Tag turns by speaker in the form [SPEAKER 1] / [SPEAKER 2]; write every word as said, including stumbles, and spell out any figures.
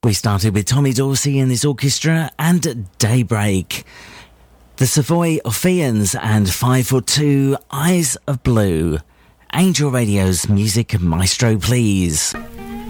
[SPEAKER 1] We started with Tommy Dorsey and his orchestra and Daybreak. The Savoy Orpheans and five foot two Eyes of Blue. Angel Radio's Music Maestro, please.